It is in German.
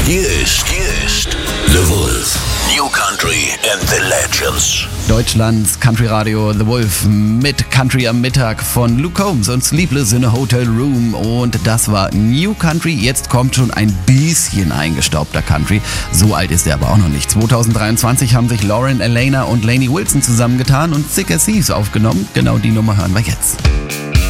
Hier ist The Wolf. New Country and the Legends. Deutschlands Country Radio The Wolf mit Country am Mittag von Luke Combs und Sleepless in a Hotel Room. Und das war New Country. Jetzt kommt schon ein bisschen eingestaubter Country. So alt ist er aber auch noch nicht. 2023 haben sich Lauren Alaina und Lainey Wilson zusammengetan und Sick as Thieves aufgenommen. Genau die Nummer hören wir jetzt.